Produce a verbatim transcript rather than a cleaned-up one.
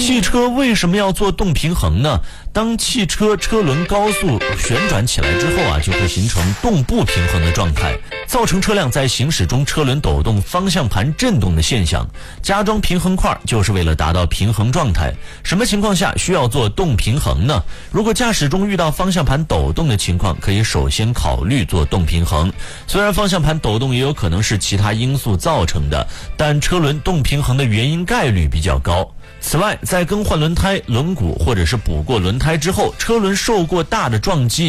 汽车为什么要做动平衡呢？当汽车车轮高速旋转起来之后啊，就会形成动不平衡的状态，造成车辆在行驶中车轮抖动、方向盘震动的现象。加装平衡块就是为了达到平衡状态。什么情况下需要做动平衡呢？如果驾驶中遇到方向盘抖动的情况，可以首先考虑做动平衡。虽然方向盘抖动也有可能是其他因素造成的，但车轮动平衡的原因概率比较高。此外，在更换轮胎、轮毂或者是补过轮胎之后，车轮受过大的撞击